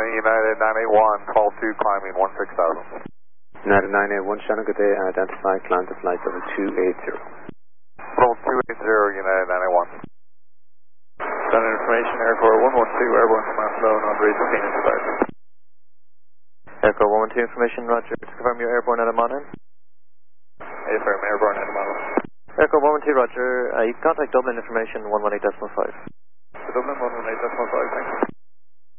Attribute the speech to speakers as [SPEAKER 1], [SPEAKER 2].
[SPEAKER 1] United 981, call 2, climbing 16,000.
[SPEAKER 2] United 981, Shannon, good day. Identify, climb to flight level 280.
[SPEAKER 1] Level 280, United 981. Standard information, Aircore 112, airborne command low, non-breeze, Phoenix start.
[SPEAKER 3] Aircore 112 information, roger. To confirm you're airborne at Amman.
[SPEAKER 1] Affirm, airborne at Amman.
[SPEAKER 3] Aircore 112, roger. You can contact Dublin information 118.5.
[SPEAKER 1] Dublin 118.5, thanks.